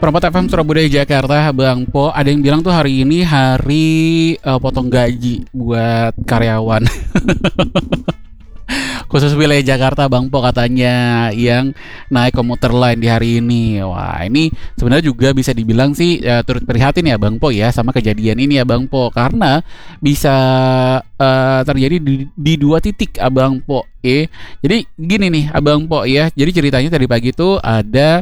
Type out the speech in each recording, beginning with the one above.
Perempat FM Surabaya Jakarta, Bang Po. Ada yang bilang tuh hari ini hari potong gaji buat karyawan. Khusus wilayah Jakarta, Bang Po, katanya yang naik komuter lain di hari ini. Wah, ini sebenarnya juga bisa dibilang sih turut prihatin ya, Bang Po, ya, sama kejadian ini ya, Bang Po, karena bisa terjadi di dua titik, Abang Po. Jadi gini nih, Abang Po, ya. Jadi ceritanya tadi pagi tuh ada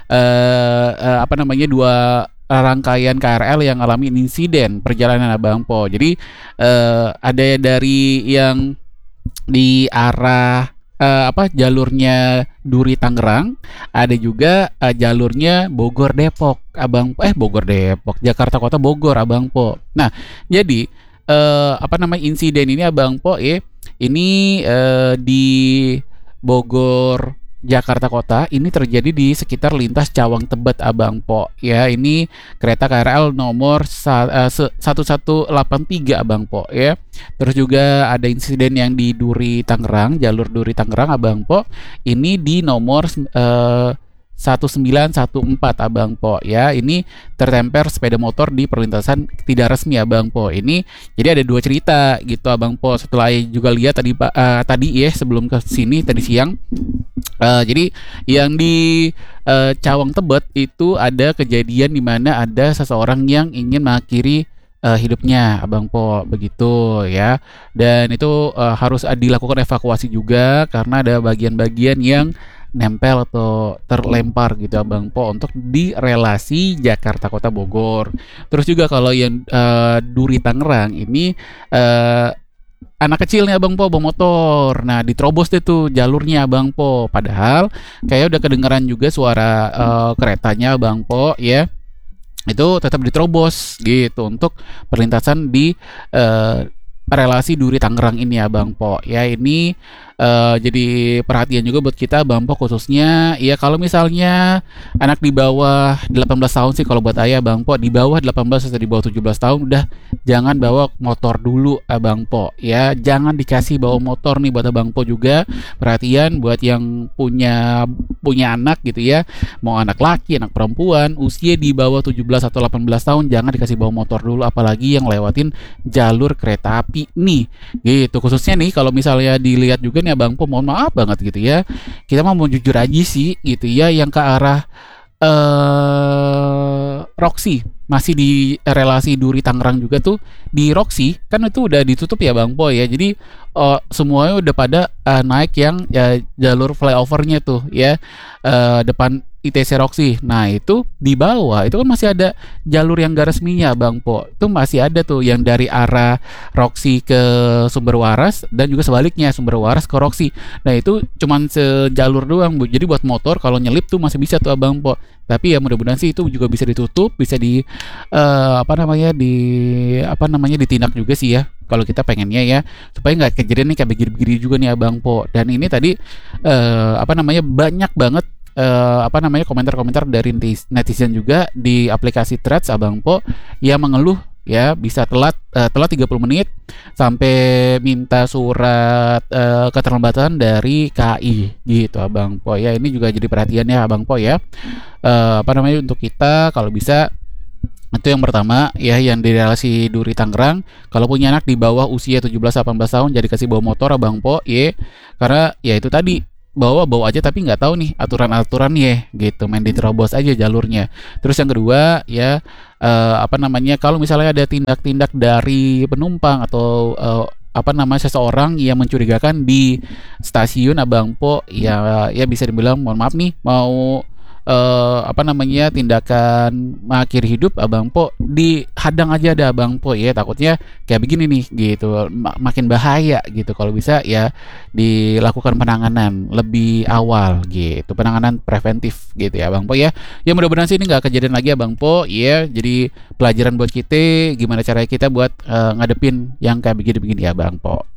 dua rangkaian KRL yang ngalamin insiden perjalanan, Abang Po. Jadi ada dari yang di arah jalurnya Duri Tangerang, ada juga jalurnya Bogor Depok, Bogor Depok, Jakarta Kota Bogor, Abang Po. Nah, jadi insiden ini, Abang Po, ini di Bogor Jakarta Kota ini terjadi di sekitar lintas Cawang Tebet, Abang Po, ya. Ini kereta KRL nomor 1183, Abang Po, ya. Terus juga ada insiden yang di Duri Tangerang, jalur Duri Tangerang, Abang Po. Ini di nomor 1914, Abang Po, ya. Ini tertemper sepeda motor di perlintasan tidak resmi, Abang Po. Ini jadi ada dua cerita gitu, Abang Po. Setelah juga lihat tadi ya, sebelum ke sini tadi siang. Jadi yang di Cawang Tebet itu ada kejadian di mana ada seseorang yang ingin mengakhiri hidupnya, Abang Po, begitu ya. Dan itu harus dilakukan evakuasi juga karena ada bagian-bagian yang nempel atau terlempar gitu, Abang Po, untuk di relasi Jakarta Kota Bogor. Terus juga kalau yang Duri Tangerang ini anak kecil nih, Abang Po, bawa motor. Nah, diterobos deh tuh jalurnya, Abang Po. Padahal kayak udah kedengeran juga suara keretanya, Abang Po, ya. Itu tetap diterobos gitu untuk perlintasan di relasi Duri Tangerang ini, Abang Po, ya. Ini jadi perhatian juga buat kita, Abang Po, khususnya ya kalau misalnya anak di bawah 18 tahun sih, kalau buat ayah, Abang Po, di bawah 18 atau di bawah 17 tahun udah jangan bawa motor dulu, Abang Po, ya. Jangan dikasih bawa motor nih buat Abang Po juga. Perhatian buat yang punya anak gitu ya, mau anak laki, anak perempuan, usia di bawah 17 atau 18 tahun jangan dikasih bawa motor dulu, apalagi yang lewatin jalur kereta api nih, gitu. Khususnya nih kalau misalnya dilihat juga nih, Abang Po, mohon maaf banget gitu ya, kita mau jujur aja sih gitu ya, yang ke arah Roxy, masih di relasi Duri Tangerang juga tuh, di Roxy kan itu udah ditutup ya, Bang Po, ya. Jadi semuanya udah pada naik yang jalur flyovernya tuh ya, depan ITC Roxy. Nah, itu di bawah itu kan masih ada jalur yang gak resminya, Bang Po. Itu masih ada tuh yang dari arah Roxy ke Sumber Waras dan juga sebaliknya, Sumber Waras ke Roxy. Nah, itu cuman sejalur doang, Bu. Jadi buat motor kalau nyelip tuh masih bisa tuh, Abang Po. Tapi ya mudah-mudahan sih itu juga bisa ditutup, bisa ditindak juga sih ya, kalau kita pengennya ya, supaya nggak kejadian nih kayak begini-begini juga nih, Abang Po. Dan ini tadi banyak banget komentar-komentar dari netizen juga di aplikasi Threads, Abang Po, yang mengeluh ya bisa telat 30 menit sampai minta surat keterlambatan dari KAI gitu, Abang Po, ya. Ini juga jadi perhatian ya, Abang Po, ya. Untuk kita kalau bisa, itu yang pertama ya, yang di relasi Duri Tangerang, kalau punya anak di bawah usia 17-18 tahun jadi kasih bawa motor, Abang Po, ya. Karena ya itu tadi, bawa aja tapi nggak tahu nih aturan-aturannya gitu, main diterobos aja jalurnya. Terus yang kedua ya, kalau misalnya ada tindak-tindak dari penumpang atau seseorang yang mencurigakan di stasiun, Abang Po, ya bisa dibilang mohon maaf nih, mau tindakan mengakhiri hidup, Abang Po, dihadang aja ada, Abang Po, ya. Takutnya kayak begini nih gitu, makin bahaya gitu. Kalau bisa ya dilakukan penanganan lebih awal gitu, penanganan preventif gitu ya, Abang Po, ya. Ya mudah-mudahan sih ini nggak kejadian lagi, Abang Po, ya. Jadi pelajaran buat kita gimana caranya kita buat ngadepin yang kayak begini-begini ya, Abang Po.